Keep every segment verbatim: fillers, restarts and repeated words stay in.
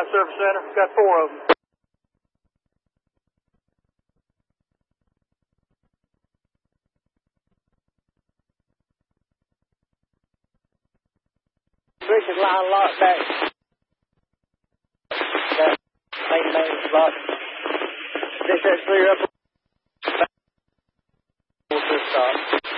Service Center. Got four of them. Richard line lock back. That main main lock. This that clear up. Full to stop.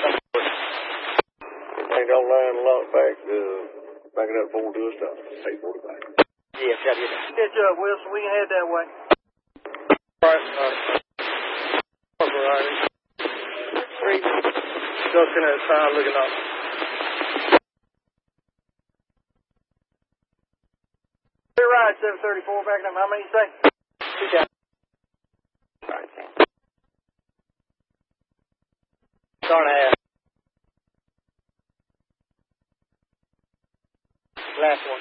Ain't no line lock back. Uh, back it up full to a stop. eight forty-five. Yeah, got it. Catch up, Wilson. We can head that way. All right. Uh, right. Three. Looking at the sign, looking up. Clear right, seven thirty-four. Backing up. How many you say? Two down. Right. Star and a half. Last one.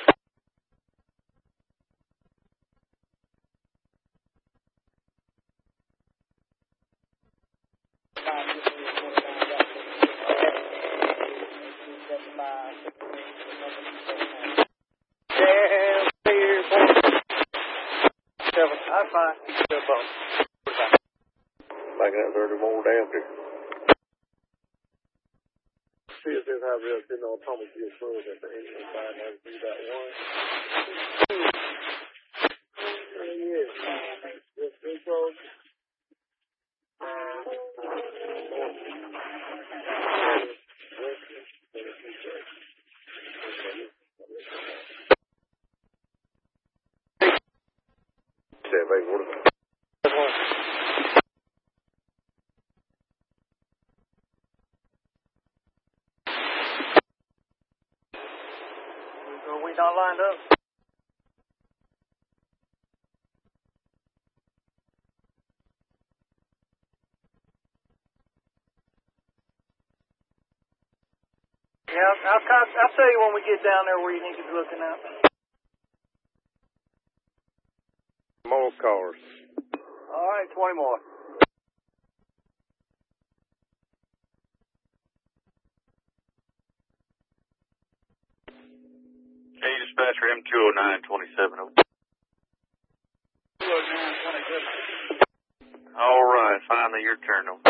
That's fine. Making that thirty more down there. See if this have real sitting on Thomas Gill Road at the eight one five nine three dot one. Yes, this road. Are we not lined up? Yeah, I'll, I'll, I'll tell you when we get down there where you need to be looking at. More cars. All right, twenty more. Hey, dispatcher, M two oh nine twenty-seven. two oh nine twenty-seven. All right, finally your turn.